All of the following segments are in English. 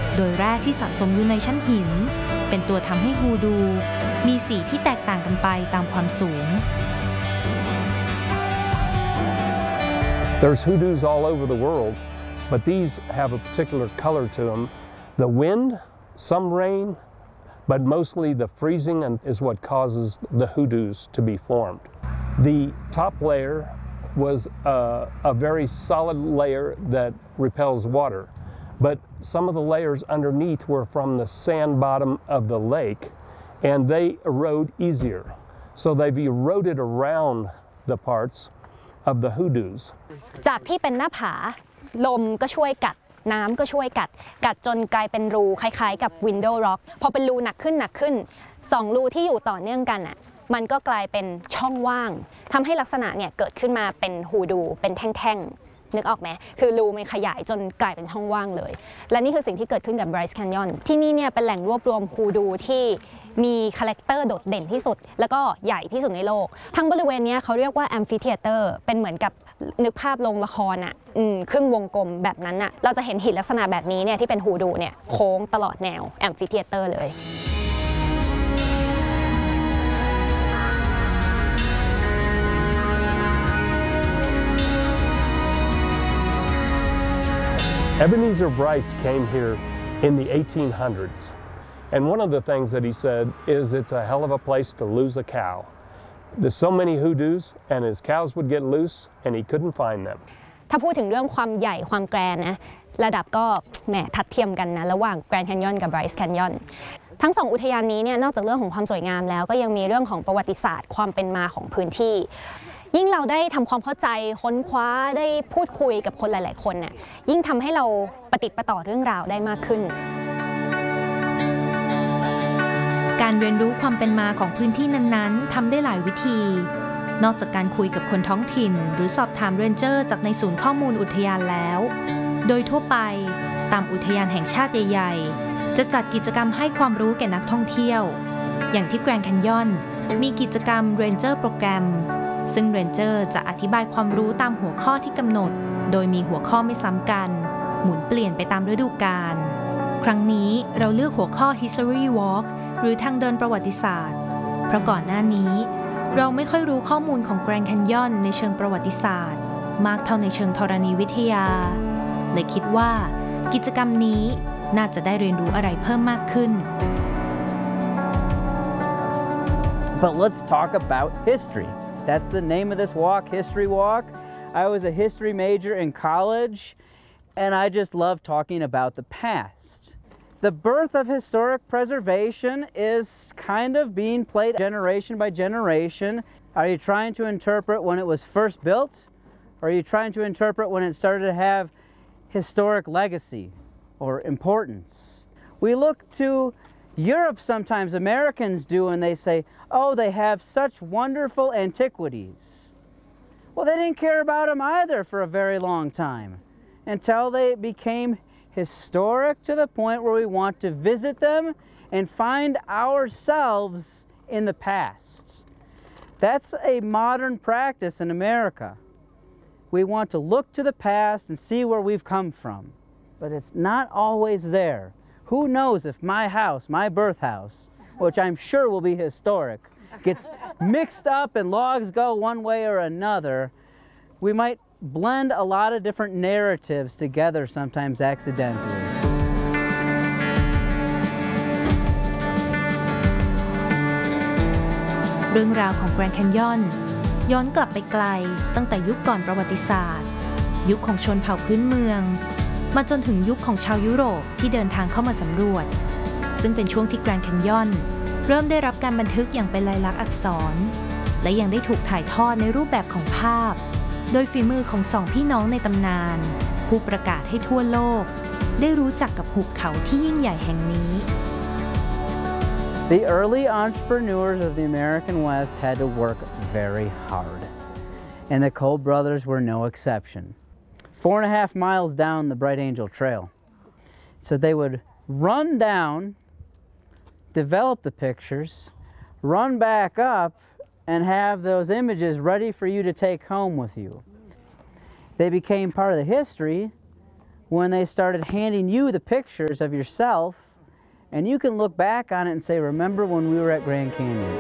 โดยแร่ที่สะสมอยู่ในชั้นหินเป็นตัวทำให้ฮูดูมีสีที่แตกต่างกันไปตามความสูง There's hoodoos all over the world, but these have a particular color to them. The wind, some rain, but mostly the freezing is what causes the hoodoos to be formed. The top layer was a very solid layer that repels water, but some of the layers underneath were from the sand bottom of the lake, and they erode easier. So they've eroded around the parts of the hoodoos. จากที่เป็นหน้าผาลมก็ช่วยกัดน้ำก็ช่วยกัดจนกลายเป็นรูคล้ายๆกับ Window Rock พอเป็นรูหนักขึ้น2รูที่อยู่ต่อเนื่องกันมันก็กลายเป็นช่องว่างทำให้ลักษณะเนี่ยเกิดขึ้นมาเป็นฮูดูเป็นแท่งๆนึกออกไหมคือรูมันขยายจนกลายเป็นช่องว่างเลยและนี่คือสิ่งที่เกิดขึ้นกับ Bryce Canyon ที่นี่เนี่ยเป็นแหล่งรวบรวมฮูดูที่มีคาแรคเตอร์โดดเด่นที่สุดแล้วก็ใหญ่ที่สุดในโลกทั้งบริเวณนี้เขาเรียกว่าแอมฟิเธียเตอร์เป็นเหมือนกับนึกภาพโรงละครครึ่งวงกลมแบบนั้นเราจะเห็นหินลักษณะแบบนี้เนี่ยที่เป็นฮูดูเนี่ยโค้งตลอดแนวแอมฟิเธียเตอร์เลย Ebenezer Bryce came here in the 1800s, and one of the things that he said is it's a hell of a place to lose a cow. There's so many hoodoos, and his cows would get loose, and he couldn't find them. ถ้าพูดถึงเรื่องความใหญ่ความแกรนนะระดับก็แหมทัดเทียมกันนะระหว่าง Grand Canyon กับ Bryce Canyon ทั้ง2อุทยานนี้เนี่ยนอกจากเรื่องของความสวยงามแล้วก็ยังมีเรื่องของประวัติศาสตร์ความเป็นมาของพื้นที่ยิ่งเราได้ทำความเข้าใจค้นคว้าได้พูดคุยกับคนหลายๆคนน่ะยิ่งทำให้เราปฏิติดประต่อเรื่องราวได้มากขึ้นการเรียนรู้ความเป็นมาของพื้นที่นั้นๆทำได้หลายวิธีนอกจากการคุยกับคนท้องถิ่นหรือสอบถามเรนเจอร์จากในศูนย์ข้อมูลอุทยานแล้วโดยทั่วไปตามอุทยานแห่งชาติใหญ่ๆจะจัดกิจกรรมให้ความรู้แก่นักท่องเที่ยวอย่างที่ Grand Canyon มีกิจกรรม Ranger โปรแกรมซึ่งเรนเจอร์จะอธิบายความรู้ตามหัวข้อที่กำหนดโดยมีหัวข้อไม่ซ้ำกันหมุนเปลี่ยนไปตามฤดูกาลครั้งนี้เราเลือกหัวข้อ History Walk หรือทางเดินประวัติศาสตร์เพราะก่อนหน้านี้เราไม่ค่อยรู้ข้อมูลของ Grand Canyon ในเชิงประวัติศาสตร์มากเท่าในเชิงธรณีวิทยาเลยคิดว่ากิจกรรมนี้น่าจะได้เรียนรู้อะไรเพิ่มมากขึ้น But let's talk about history. That's the name of this walk, History Walk. I was a history major in college, and I just love talking about the past. The birth of historic preservation is kind of being played generation by generation. Are you trying to interpret when it was first built? Or are you trying to interpret when it started to have historic legacy or importance? We look to Europe sometimes, Americans do, and they say, oh, they have such wonderful antiquities. Well, they didn't care about them either for a very long time until they became historic to the point where we want to visit them and find ourselves in the past. That's a modern practice in America. We want to look to the past and see where we've come from, but it's not always there. Who knows if my house, my birth house, which I'm sure will be historic, gets mixed up and logs go one way or another, we might blend a lot of different narratives together, sometimes accidentally. เรื่องราวของ Grand Canyon ย้อนกลับไปไกลตั้งแต่ยุคก่อนประวัติศาสตร์ยุคของชนเผ่าพื้นเมืองมาจนถึงยุคของชาวยุโรปที่เดินทางเข้ามาสำรวจซึ่งเป็นช่วงที่ Grand Canyon เริ่มได้รับการบันทึกอย่างเป็นลายลักษณ์อักษรและยังได้ถูกถ่ายทอดในรูปแบบของภาพโดยฝีมือของ2พี่น้องในตำนานผู้ประกาศให้ทั่วโลกได้รู้จักกับหุบเขาที่ยิ่งใหญ่แห่งนี้ The early entrepreneurs of the American West had to work very hard, and the Cole brothers were no exception. 4.5 miles down the Bright Angel Trail. So they would run down, develop the pictures, run back up, and have those images ready for you to take home with you. They became part of the history when they started handing you the pictures of yourself, and you can look back on it and say, remember when we were at Grand Canyon.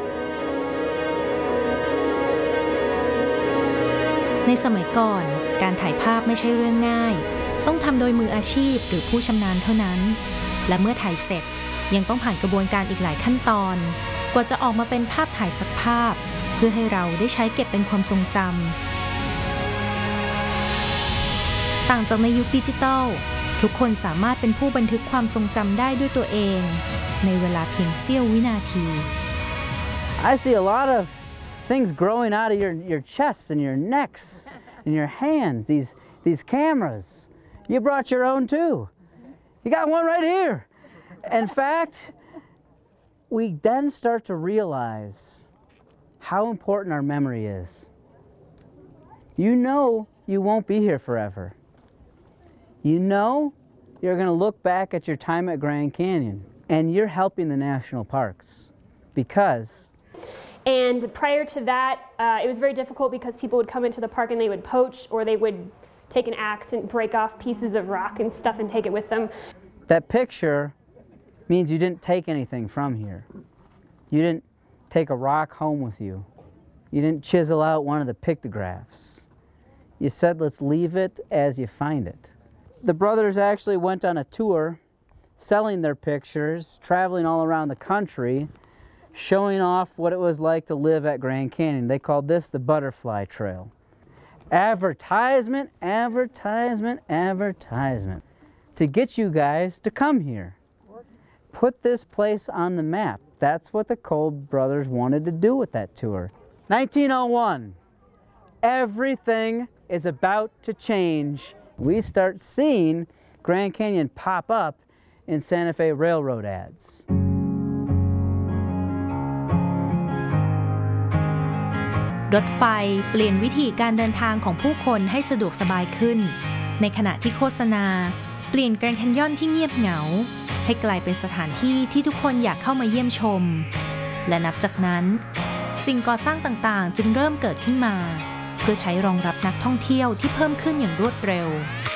ในสมัยก่อนการถ่ายภาพไม่ใช่เรื่องง่ายต้องทำโดยมืออาชีพหรือผู้ชำนาญเท่านั้นและเมื่อถ่ายเสร็จยังต้องผ่านกระบวนการอีกหลายขั้นตอนกว่าจะออกมาเป็นภาพถ่ายสักภาพเพื่อให้เราได้ใช้เก็บเป็นความทรงจำต่างจากในยุคดิจิทัลทุกคนสามารถเป็นผู้บันทึกความทรงจำได้ด้วยตัวเองในเวลาเพียงเสี้ยววินาที I see a lot of things growing out of your chests and your necks and your hands, these cameras. You brought your own too. You got one right here. In fact, we then start to realize how important our memory is. You know you won't be here forever. You know you're going to look back at your time at Grand Canyon, and you're helping the national parks because. And prior to that, it was very difficult because people would come into the park and they would poach, or they would take an axe and break off pieces of rock and stuff and take it with them. That picture means you didn't take anything from here. You didn't take a rock home with you. You didn't chisel out one of the pictographs. You said, let's leave it as you find it. The brothers actually went on a tour selling their pictures, traveling all around the country, showing off what it was like to live at Grand Canyon. They called this the Butterfly Trail. Advertisement, advertisement, advertisement to get you guys to come here. Put this place on the map. That's what the Kolb brothers wanted to do with that tour. 1901, everything is about to change. We start seeing Grand Canyon pop up in Santa Fe Railroad ads. รถไฟเปลี่ยนวิธีการเดินทางของผู้คนให้สะดวกสบายขึ้นในขณะที่โฆษณาเปลี่ยนแกรนด์แคนยอนที่เงียบเหงาให้กลายเป็นสถานที่ที่ทุกคนอยากเข้ามาเยี่ยมชมและนับจากนั้นสิ่งก่อสร้างต่างๆจึงเริ่มเกิดขึ้นมาเพื่อใช้รองรับนักท่องเที่ยวที่เพิ่มขึ้นอย่างรวดเร็ว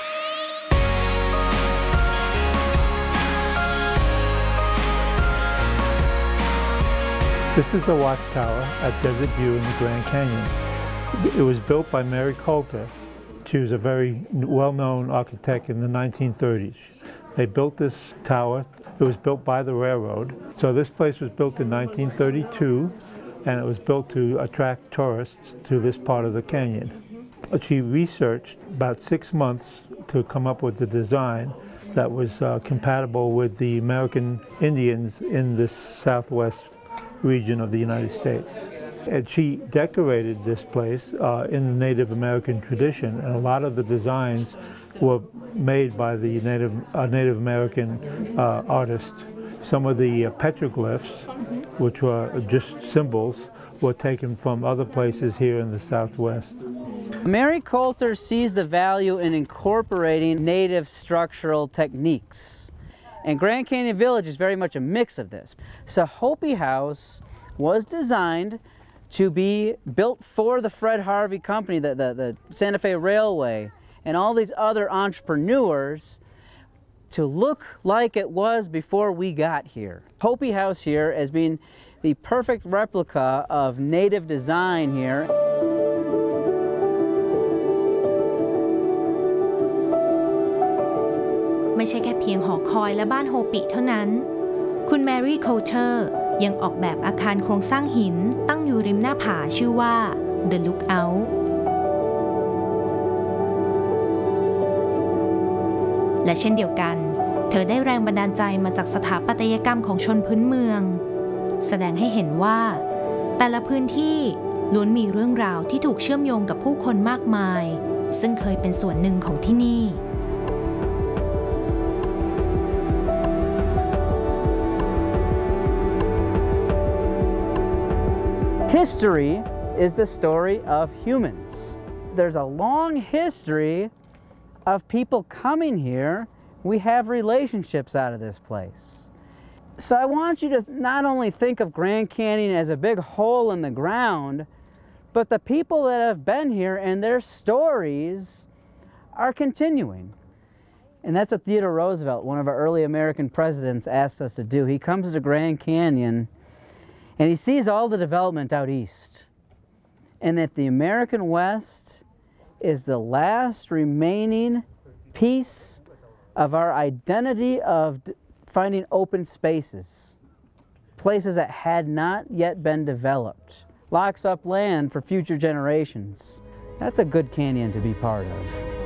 This is the watchtower at Desert View in the Grand Canyon. It was built by Mary Coulter. She was a very well-known architect in the 1930s. They built this tower. It was built by the railroad. So this place was built in 1932, and it was built to attract tourists to this part of the canyon. She researched about 6 months to come up with the design that was compatible with the American Indians in this southwest region of the United States. And she decorated this place in the Native American tradition, and a lot of the designs were made by the Native American artists. Some of the petroglyphs, which were just symbols, were taken from other places here in the Southwest. Mary Coulter sees the value in incorporating native structural techniques. And Grand Canyon Village is very much a mix of this. So Hopi House was designed to be built for the Fred Harvey Company, the Santa Fe Railway, and all these other entrepreneurs to look like it was before we got here. Hopi House here as being the perfect replica of native design here. ไม่ใช่แค่เพียงหอคอยและบ้านโฮปิเท่านั้นคุณแมรี่โคลเทอร์ยังออกแบบอาคารโครงสร้างหินตั้งอยู่ริมหน้าผาชื่อว่า The Lookout และเช่นเดียวกันเธอได้แรงบันดาลใจมาจากสถาปัตยกรรมของชนพื้นเมืองแสดงให้เห็นว่าแต่ละพื้นที่ล้วนมีเรื่องราวที่ถูกเชื่อมโยงกับผู้คนมากมายซึ่งเคยเป็นส่วนหนึ่งของที่นี่ History is the story of humans. There's a long history of people coming here. We have relationships out of this place. So I want you to not only think of Grand Canyon as a big hole in the ground, but the people that have been here and their stories are continuing. And that's what Theodore Roosevelt, one of our early American presidents, asked us to do. He comes to Grand Canyon and he sees all the development out east, and that the American West is the last remaining piece of our identity of finding open spaces, places that had not yet been developed, locks up land for future generations. That's a good canyon to be part of.